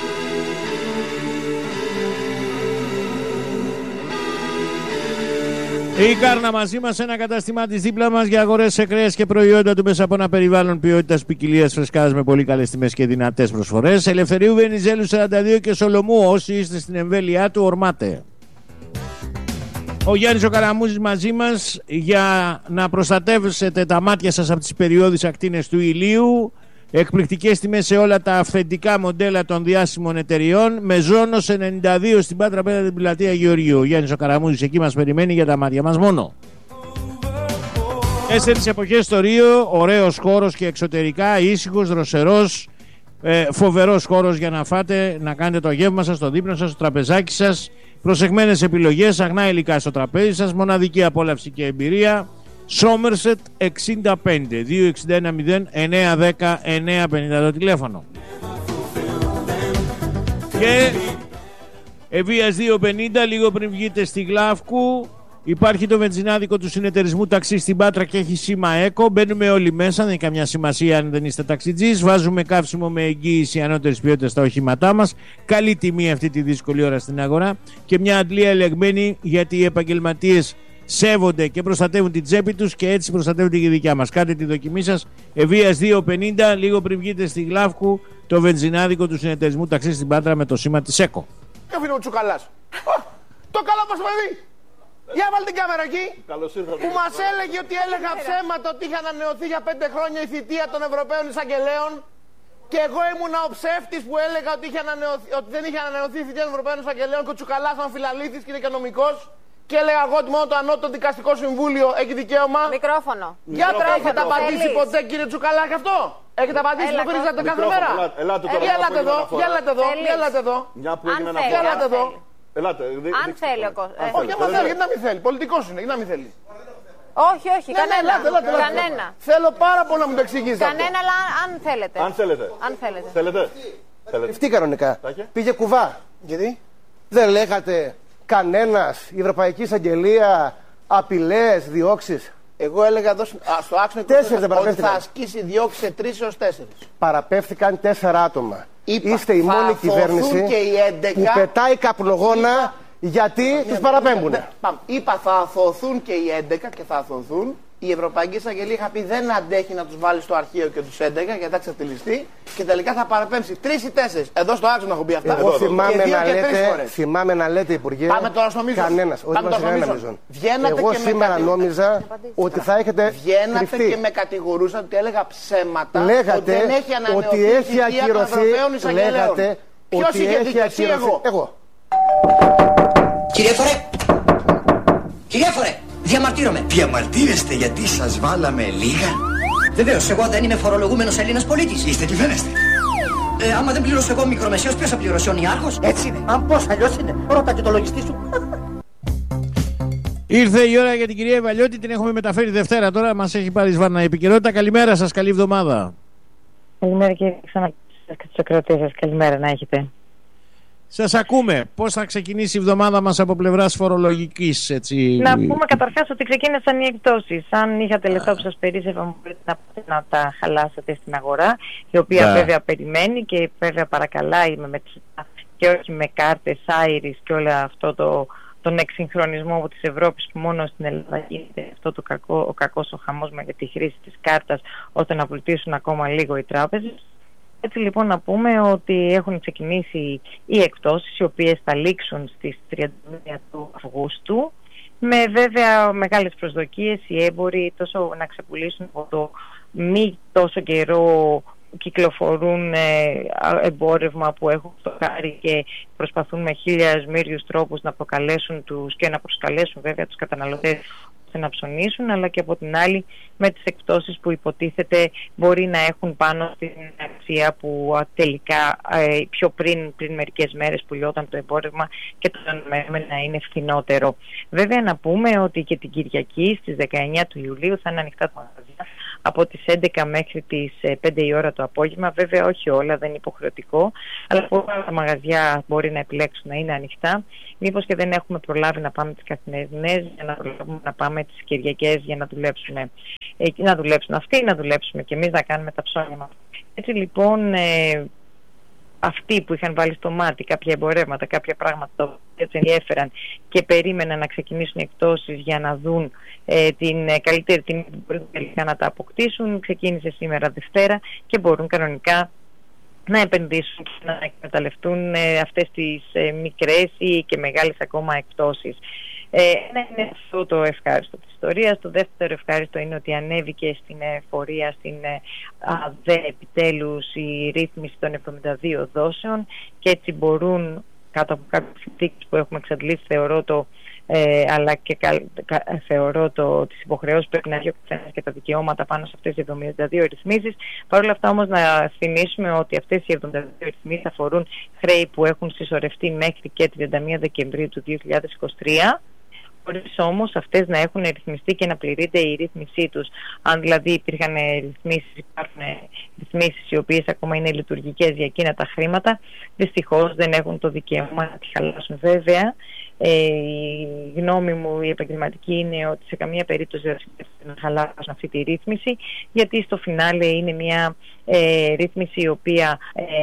Η Κάρνα μαζί μας, ένα κατάστημά της δίπλα μας για αγορές σε κρέας και προϊόντα του μέσα από ένα περιβάλλον ποιότητας, ποικιλίας, φρεσκάδας με πολύ καλές τιμές και δυνατές προσφορές. Ελευθερίου Βενιζέλου 42 και Σολομού. Όσοι είστε στην εμβέλειά του, ορμάτε. Ο Γιάννης ο Καραμούζης μαζί μας για να προστατεύσετε τα μάτια σας από τις περιώδεις ακτίνες του ηλίου. Εκπληκτικές τιμές σε όλα τα αυθεντικά μοντέλα των διάσημων εταιριών. Μεζόνος 92 στην Πάτρα πέρα την πλατεία Γεωργίου. Ο Γιάννης ο Καραμούζης εκεί μας περιμένει για τα μάτια μας μόνο. 4 εποχές στο Ρίο. Ωραίος χώρος και εξωτερικά. Ήσυχος, δροσερός. Φοβερός χώρος για να φάτε, να κάνετε το γεύμα σας, το δείπνο σας, το τραπεζάκι σας. Προσεγμένες επιλογές, αγνά υλικά στο τραπέζι σας, μοναδική απόλαυση και εμπειρία. Somerset 65 261 0 910 950 το τηλέφωνο. Και Ευβίας 250, λίγο πριν βγείτε στη Γλαύκου, υπάρχει το βενζινάδικο του συνεταιρισμού ταξί στην Πάτρα και έχει σήμα ΕΚΟ. Μπαίνουμε όλοι μέσα, δεν έχει καμιά σημασία αν δεν είστε ταξιτζής. Βάζουμε καύσιμο με εγγύηση ανώτερης ποιότητας στα οχήματά μας. Καλή τιμή αυτή τη δύσκολη ώρα στην αγορά. Και μια αντλία ελεγμένη, γιατί οι επαγγελματίες σέβονται και προστατεύουν την τσέπη τους και έτσι προστατεύουν και η δικιά μας. Κάντε τη δοκιμή σας. Ευβίας 250, λίγο πριν βγείτε στη Γλαύκου, το βενζινάδικο του συνεταιρισμού ταξί στην Πάτρα με το σήμα της ΕΚΟ. Έφυγε ο Τσουκαλάς. Το καλό μας παιδί. Για βάλτε την κάμερα εκεί. Που μας έλεγε ότι έλεγα ψέματα ότι είχε ανανεωθεί για 5 χρόνια η θητεία των Ευρωπαίων Εισαγγελέων. Και εγώ ήμουνα ο ψεύτης που έλεγα ότι ότι δεν είχε ανανεωθεί η θητεία των Ευρωπαίων Εισαγγελέων και ο Τσουκαλάς αμφιλαλήθης και είναι και νομικός. Και έλεγα εγώ ότι μόνο το ανώτατο δικαστικό συμβούλιο έχει δικαίωμα. Μικρόφωνο. Έχετε απαντήσει ποτέ, κύριε Τσουκαλά, γι' αυτό? Έχετε απαντήσει, το πήρατε κάθε μέρα? Ελάτε εδώ, έλατε εδώ, έλατε εδώ. Έλατε εδώ. Αν θέλει ο κόσμος. Όχι, άμα θέλει, γιατί να μην θέλει. Πολιτικός είναι, γιατί να μην θέλει. Όχι, όχι, κανένα. Κανένα. Θέλω πάρα πολύ να μου το εξηγήσετε. Κανένα, αλλά αν θέλετε. Αν θέλετε. Τι κανονικά? Πήγε κουβά. Γιατί? Δεν λέγατε κανένας, η Ευρωπαϊκή Εισαγγελία, απειλές, διώξεις? Εγώ έλεγα εδώ στο άξονα ότι θα ασκήσει διώξεις σε 3 έως 4. Παραπέφθηκαν 4 άτομα. Είστε η μόνη κυβέρνηση που πετάει καπνογόνα γιατί τους παραπέμπουνε. Είπα θα αθωωθούν και οι 11 και θα αθωωθούν. Η Ευρωπαϊκή Εισαγγελία είχα πει δεν αντέχει να τους βάλει στο αρχείο και τους 11 γιατί θα ξεφτυλιστεί και τελικά θα παραπέμψει 3 ή 4. Εδώ στο άξονα έχω πει αυτά. Εγώ θυμάμαι να λέτε, Υπουργέ, πάμε τώρα στο μίσος. Κανένας. Εγώ σήμερα νόμιζα ότι θα έχετε βγαίνατε και με κατηγορούσατε ότι έλεγα ψέματα. Λέγατε ότι έχει ακυρωθεί. Λέγατε ότι έχει ακυρωθεί. Εγώ. Κυρία Φορέ, διαμαρτύρομαι. Διαμαρτύρεστε γιατί σας βάλαμε λίγα? Βεβαίως, εγώ δεν είμαι φορολογούμενος Έλληνας πολίτης. Είστε τι φαίνεστε. Άμα δεν πληρώσω εγώ μικρομεσαίος, ποιος θα πληρώσει, ο νιάρχος? Έτσι είναι. Αν πώς, αλλιώς είναι. Ρώτα και το λογιστή σου. Ήρθε η ώρα για την κυρία Ιβαλιώτη, την έχουμε μεταφέρει Δευτέρα τώρα, μας έχει πάρει σβάρνα επικαιρότητα. Καλημέρα σας, καλή εβδομάδα. Καλημέρα και ξανά και τους ακροατές σας, καλημέρα να έχετε. Σας ακούμε. Πώς θα ξεκινήσει η εβδομάδα μας από πλευράς φορολογικής, έτσι? Να πούμε καταρχάς ότι ξεκίνησαν οι εκπτώσεις. Αν είχατε λεφτά που σας περίσσευαν, μπορείτε να τα χαλάσετε στην αγορά, η οποία βέβαια περιμένει και βέβαια παρακαλάει με μετρητά και όχι με κάρτες, άιρις και όλο αυτό τον εξυγχρονισμό της Ευρώπης, που μόνο στην Ελλάδα γίνεται αυτό ο κακός ο χαμός για τη χρήση της κάρτας, ώστε να βοηθήσουν ακόμα λίγο οι τράπεζες. Έτσι λοιπόν να πούμε ότι έχουν ξεκινήσει οι εκπτώσεις, οι οποίες θα λήξουν στις 31 του Αυγούστου, με βέβαια μεγάλες προσδοκίες οι έμποροι τόσο να ξεπουλήσουν από το μη τόσο καιρό κυκλοφορούν εμπόρευμα που έχουν στο χάρι και προσπαθούν με χίλιους μύριους τρόπους να προκαλέσουν και να προσκαλέσουν βέβαια τους καταναλωτές να ψωνίσουν, αλλά και από την άλλη με τις εκπτώσεις που υποτίθεται μπορεί να έχουν πάνω στην αξία που τελικά πιο πριν μερικές μέρες πουλιόταν το εμπόρευμα και το αναμένουμε να είναι φθηνότερο. Βέβαια να πούμε ότι και την Κυριακή στις 19 του Ιουλίου θα είναι ανοιχτά τα μαγαζιά από τις 11 μέχρι τις 5 η ώρα το απόγευμα. Βέβαια όχι όλα, δεν είναι υποχρεωτικό, αλλά πολλά τα μαγαζιά μπορεί να επιλέξουν να είναι ανοιχτά. Μήπως και δεν έχουμε προλάβει να πάμε τις καθημερινές, για να προλάβουμε να πάμε τις Κυριακές για να δουλέψουμε. Να δουλέψουν αυτοί, να δουλέψουμε και εμείς να κάνουμε τα ψώνια μας. Έτσι λοιπόν αυτοί που είχαν βάλει στο μάτι κάποια εμπορεύματα, κάποια πράγματα που τους ενδιέφεραν και περίμεναν να ξεκινήσουν οι εκπτώσεις για να δουν την καλύτερη τιμή που μπορούν τελικά να τα αποκτήσουν, ξεκίνησε σήμερα Δευτέρα και μπορούν κανονικά να επενδύσουν και να εκμεταλλευτούν αυτές τις μικρές ή και μεγάλες ακόμα εκπτώσεις. Είναι αυτό το ευχάριστο της ιστορίας. Το δεύτερο ευχάριστο είναι ότι ανέβηκε στην εφορία στην ΑΔΕ επιτέλους η ρύθμιση των 72 δόσεων και έτσι μπορούν κάτω από κάποιες συνθήκες που έχουμε εξαντλήσει, αλλά και θεωρώ τις υποχρεώσεις που πρέπει να έχει ο καθένας και τα δικαιώματα πάνω σε αυτές οι 72 ρυθμίσεις. Παρ' όλα αυτά όμως να θυμίσουμε ότι αυτές οι 72 ρυθμίσεις αφορούν χρέη που έχουν συσσωρευτεί μέχρι και 31 Δεκεμβρίου του 2023, χωρίς όμως αυτές να έχουν ρυθμιστεί και να πληρείται η ρύθμισή τους. Αν δηλαδή υπάρχουν ρυθμίσεις οι οποίες ακόμα είναι λειτουργικές για εκείνα τα χρήματα, δυστυχώς δεν έχουν το δικαίωμα να τη χαλάσουν. Βέβαια, η γνώμη μου η επαγγελματική είναι ότι σε καμία περίπτωση δεν θα χαλάσουν αυτή τη ρύθμιση, γιατί στο φινάλε είναι μια ρύθμιση η οποία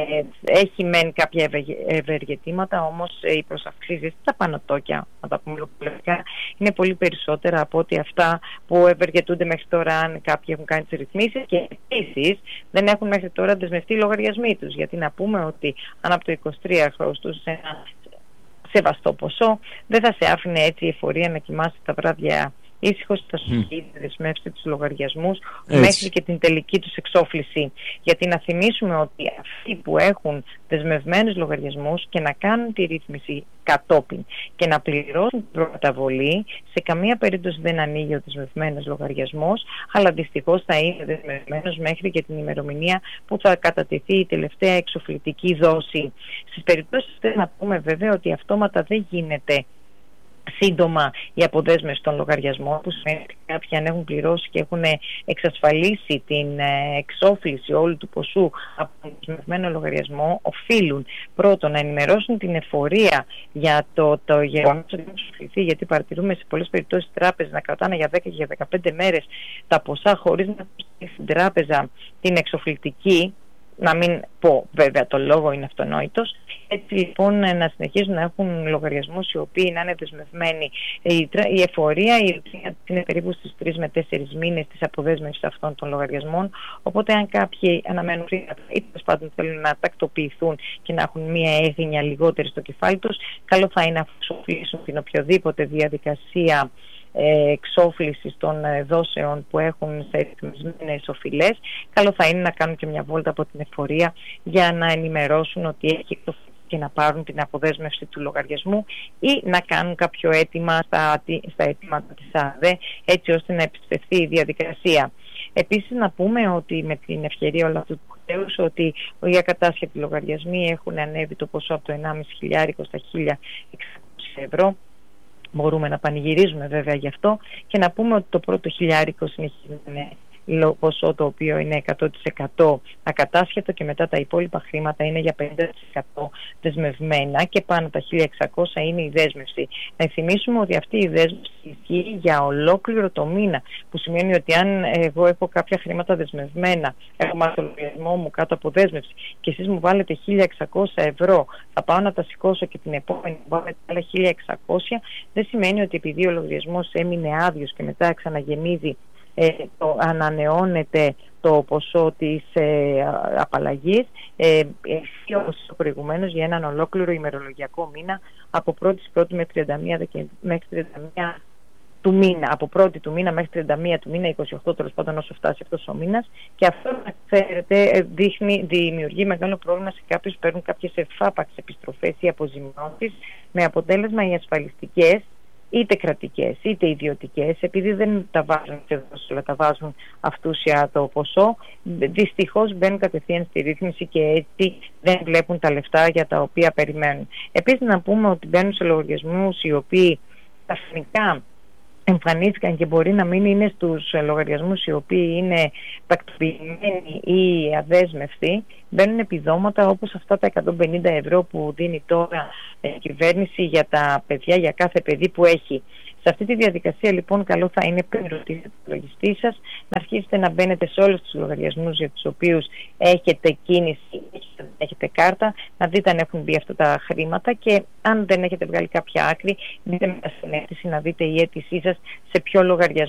έχει μεν κάποια ευεργετήματα, όμως οι προσαυξήσεις στα πανωτόκια, να τα πούμε λογικά, είναι πολύ περισσότερα από ότι αυτά που ευεργετούνται μέχρι τώρα αν κάποιοι έχουν κάνει τις ρυθμίσεις, και επίσης δεν έχουν μέχρι τώρα δεσμευτεί οι λογαριασμοί τους, γιατί να πούμε ότι αν από το 23 χρωστούσε ένα σεβαστό ποσό, δεν θα σε άφηνε έτσι η εφορία να κοιμάσαι τα βράδια ήσυχος, θα σου δεσμεύσει τους λογαριασμούς μέχρι και την τελική τους εξόφληση. Γιατί να θυμίσουμε ότι αυτοί που έχουν δεσμευμένους λογαριασμούς και να κάνουν τη ρύθμιση κατόπιν και να πληρώσουν την προκαταβολή, σε καμία περίπτωση δεν ανοίγει ο δεσμευμένος λογαριασμός, αλλά δυστυχώς θα είναι δεσμευμένος μέχρι και την ημερομηνία που θα κατατεθεί η τελευταία εξοφλητική δόση. Στις περιπτώσεις αυτές να πούμε βέβαια ότι αυτόματα δεν γίνεται σύντομα η αποδέσμευση των λογαριασμών, που σημαίνει ότι κάποιοι αν έχουν πληρώσει και έχουν εξασφαλίσει την εξόφληση όλου του ποσού από τον δεσμευμένο λογαριασμό, οφείλουν πρώτον να ενημερώσουν την εφορία για το γεγονός ότι έχουν εξοφληθεί, γιατί παρατηρούμε σε πολλές περιπτώσεις τράπεζες να κρατάνε για 10 και για 15 μέρες τα ποσά χωρίς να στείλει στην τράπεζα την εξοφλητική. Να μην πω βέβαια το λόγο, είναι αυτονόητος. Έτσι λοιπόν να συνεχίζουν να έχουν λογαριασμούς οι οποίοι να είναι δεσμευμένοι. Η εφορία είναι περίπου στις 3 με 4 μήνες της αποδέσμευσης αυτών των λογαριασμών. Οπότε αν κάποιοι αναμένουν χρήματα ή τέλος πάντων θέλουν να τακτοποιηθούν και να έχουν μία έγνοια λιγότερη στο κεφάλι τους, καλό θα είναι να εξοφλήσουν την οποιοδήποτε διαδικασία εξόφλησης των δόσεων που έχουν σε ρυθμισμένες οφειλές. Καλό θα είναι να κάνουν και μια βόλτα από την εφορία για να ενημερώσουν ότι έχει και να πάρουν την αποδέσμευση του λογαριασμού ή να κάνουν κάποιο αίτημα στα αιτήματα της ΑΔΕ, έτσι ώστε να επιστρεφθεί η διαδικασία. Επίσης να πούμε ότι με την ευκαιρία όλου αυτού του χρέους, ότι οι ακατάσχετοι λογαριασμοί έχουν ανέβει το ποσό από το 1.500 στα 1.600 ευρώ. Μπορούμε να πανηγυρίζουμε βέβαια γι' αυτό και να πούμε ότι το πρώτο χιλιάρικο συνεχίζει να είναι ποσό το οποίο είναι 100% ακατάσχετο και μετά τα υπόλοιπα χρήματα είναι για 50% δεσμευμένα και πάνω τα 1.600 είναι η δέσμευση. Να θυμίσουμε ότι αυτή η δέσμευση ισχύει για ολόκληρο το μήνα, που σημαίνει ότι αν εγώ έχω κάποια χρήματα δεσμευμένα, έχω μάθει το λογαριασμό μου κάτω από δέσμευση και εσείς μου βάλετε 1.600 ευρώ, θα πάω να τα σηκώσω και την επόμενη μου βάλετε άλλα 1.600, δεν σημαίνει ότι επειδή ο λογαριασμός έμεινε άδειος και μετά ξαναγεμίζει, ανανεώνεται το ποσό της απαλλαγής, όπως προηγουμένως για έναν ολόκληρο ημερολογιακό μήνα από 1η μέχρι 31 του μήνα, από 1η του μήνα μέχρι 31 του μήνα, 28 τέλος πάντων όσο φτάσει αυτός ο μήνας, και αυτό, ξέρετε, δημιουργεί μεγάλο πρόβλημα σε κάποιους που παίρνουν κάποιες εφάπαξ επιστροφές ή αποζημιώσεις, με αποτέλεσμα οι ασφαλιστικές, είτε κρατικές είτε ιδιωτικές, επειδή δεν τα βάζουν σε δόσεις, αλλά τα βάζουν αυτούσια το ποσό, δυστυχώς μπαίνουν κατευθείαν στη ρύθμιση και έτσι δεν βλέπουν τα λεφτά για τα οποία περιμένουν. Επίσης να πούμε ότι μπαίνουν σε λογαριασμούς οι οποίοι ταφνικά εμφανίστηκαν και μπορεί να μην είναι στους λογαριασμούς οι οποίοι είναι τακτοποιημένοι ή αδέσμευτοι, μπαίνουν επιδόματα όπως αυτά τα 150 ευρώ που δίνει τώρα η κυβέρνηση για τα παιδιά, για κάθε παιδί που έχει. Σε αυτή τη διαδικασία λοιπόν καλό θα είναι πριν ρωτήσετε το λογιστή σας να αρχίσετε να μπαίνετε σε όλους τους λογαριασμούς για τους οποίους έχετε κίνηση, έχετε κάρτα, να δείτε αν έχουν μπει αυτά τα χρήματα και αν δεν έχετε βγάλει κάποια άκρη, μπείτε με τα συνέστηση να δείτε η αίτησή σας σε ποιο λογαριασμό